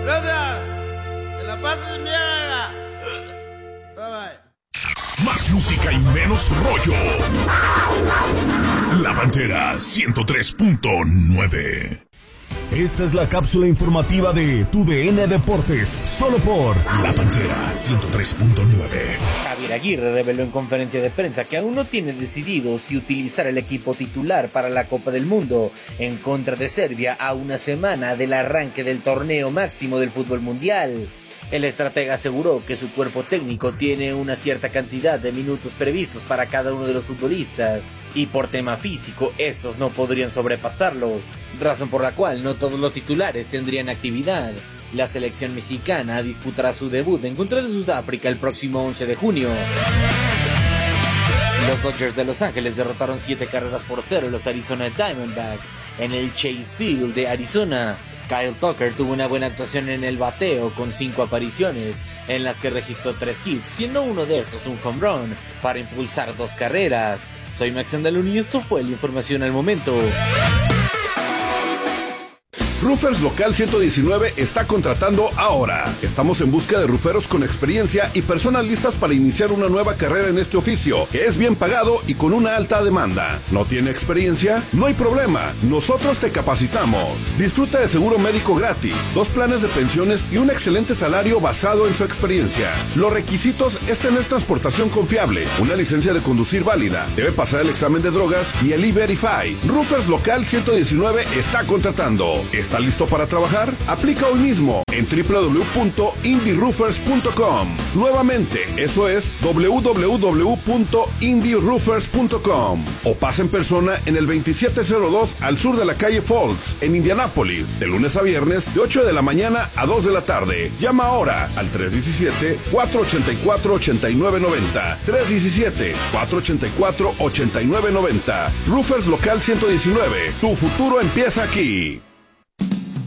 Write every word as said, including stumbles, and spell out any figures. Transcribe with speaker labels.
Speaker 1: Gracias. Que la pases bien. Bye bye.
Speaker 2: Más música y menos rollo. La Pantera ciento tres punto nueve.
Speaker 3: Esta es la cápsula informativa de Tu D N Deportes, solo por
Speaker 2: La Pantera ciento tres punto nueve.
Speaker 4: Javier Aguirre reveló en conferencia de prensa que aún no tiene decidido si utilizar el equipo titular para la Copa del Mundo en contra de Serbia a una semana del arranque del torneo máximo del fútbol mundial. El estratega aseguró que su cuerpo técnico tiene una cierta cantidad de minutos previstos para cada uno de los futbolistas y por tema físico estos no podrían sobrepasarlos, razón por la cual no todos los titulares tendrían actividad. La selección mexicana disputará su debut en contra de Sudáfrica el próximo once de junio. Los Dodgers de Los Ángeles derrotaron siete carreras por cero a los Arizona Diamondbacks en el Chase Field de Arizona. Kyle Tucker tuvo una buena actuación en el bateo con cinco apariciones, en las que registró tres hits, siendo uno de estos un home run, para impulsar dos carreras. Soy Max Andalón y esto fue la información al momento.
Speaker 5: Roofers Local ciento diecinueve está contratando ahora. Estamos en busca de rooferos con experiencia y personas listas para iniciar una nueva carrera en este oficio, que es bien pagado y con una alta demanda. ¿No tiene experiencia? No hay problema, nosotros te capacitamos. Disfruta de seguro médico gratis, dos planes de pensiones y un excelente salario basado en su experiencia. Los requisitos es tener transportación confiable, una licencia de conducir válida, debe pasar el examen de drogas y el E-Verify. Roofers Local ciento diecinueve está contratando. ¿Está listo para trabajar? Aplica hoy mismo en doble u doble u doble u punto indie roofers punto com. Nuevamente, eso es doble u doble u doble u punto indie roofers punto com. O pasa en persona en el veintisiete cero dos al sur de la calle Falls, en Indianápolis, de lunes a viernes, de ocho de la mañana a dos de la tarde. Llama ahora al tres uno siete, cuatro ocho cuatro, ocho nueve nueve cero. tres uno siete, cuatro ocho cuatro, ocho nueve nueve cero. Roofers Local ciento diecinueve. Tu futuro empieza aquí.